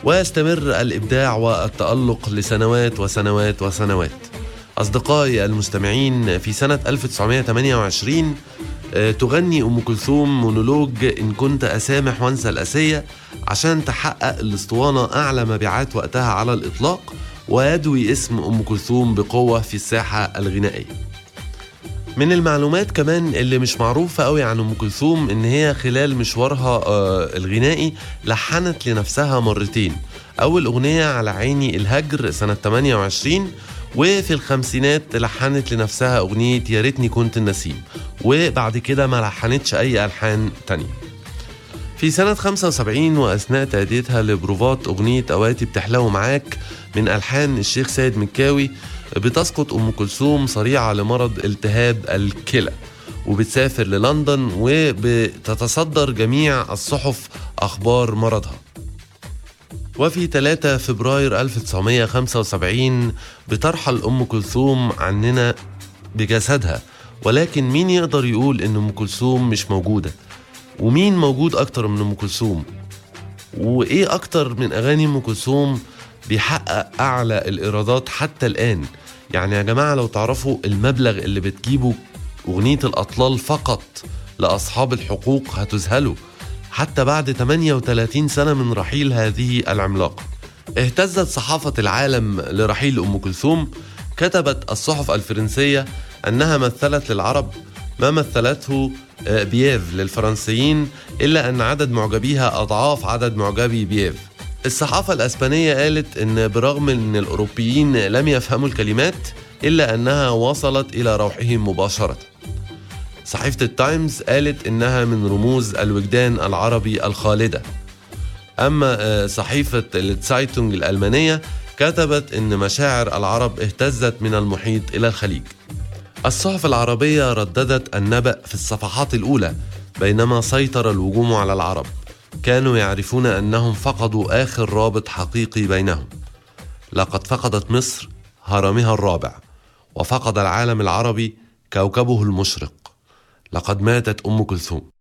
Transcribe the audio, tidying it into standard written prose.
ويستمر الإبداع والتألق لسنوات وسنوات وسنوات. أصدقائي المستمعين، في سنة 1928 تغني أم كلثوم مونولوج إن كنت أسامح وانسى الأسية عشان تحقق الاسطوانة أعلى مبيعات وقتها على الإطلاق، ويدوي اسم أم كلثوم بقوة في الساحة الغنائية. من المعلومات كمان اللي مش معروفة قوي عن أم كلثوم إن هي خلال مشوارها الغنائي لحنت لنفسها مرتين. أول أغنية على عيني الهجر سنة 28، وفي الخمسينات لحنت لنفسها أغنية يا ريتني كنت النسيم، وبعد كده ما لحنتش أي ألحان تانية. في سنة 75 وأثناء تأديتها لبروفات أغنية أوقاتي بتحلو معاك من ألحان الشيخ سيد مكاوي، بتسقط أم كلثوم صريعة لمرض التهاب الكلى، وبتسافر للندن وبتتصدر جميع الصحف أخبار مرضها. وفي 3 فبراير 1975 بترحل أم كلثوم عننا بجسدها. ولكن مين يقدر يقول إن أم كلثوم مش موجودة؟ ومين موجود أكتر من أم كلثوم؟ وإيه أكتر من أغاني أم كلثوم بيحقق أعلى الإيرادات حتى الآن؟ يعني يا جماعة لو تعرفوا المبلغ اللي بتجيبه أغنية الأطلال فقط لأصحاب الحقوق هتذهلوا، حتى بعد 38 سنة من رحيل هذه العملاقة. اهتزت صحافة العالم لرحيل أم كلثوم. كتبت الصحف الفرنسية أنها مثلت للعرب ما مثلته بييف للفرنسيين، إلا أن عدد معجبيها أضعاف عدد معجبي بييف. الصحافة الأسبانية قالت أن برغم أن الأوروبيين لم يفهموا الكلمات إلا أنها وصلت إلى روحهم مباشرة. صحيفة التايمز قالت إنها من رموز الوجدان العربي الخالدة. أما صحيفة التسايتونج الألمانية كتبت إن مشاعر العرب اهتزت من المحيط إلى الخليج. الصحف العربية رددت النبأ في الصفحات الأولى. بينما سيطر الهجوم على العرب كانوا يعرفون أنهم فقدوا آخر رابط حقيقي بينهم. لقد فقدت مصر هرمها الرابع، وفقد العالم العربي كوكبه المشرق. لقد ماتت أم كلثوم.